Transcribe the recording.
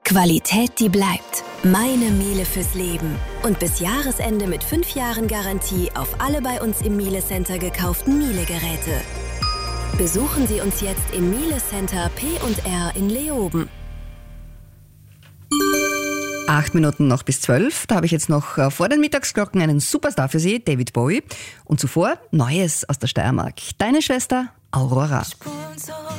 Qualität, die bleibt. Meine Miele fürs Leben. Und bis Jahresende mit 5 Jahren Garantie auf alle bei uns im Miele Center gekauften Miele-Geräte. Besuchen Sie uns jetzt im Miele Center P&R in Leoben. 8 Minuten noch bis 12. Da habe ich jetzt noch vor den Mittagsglocken einen Superstar für Sie, David Bowie. Und zuvor Neues aus der Steiermark. Deine Schwester Aurora.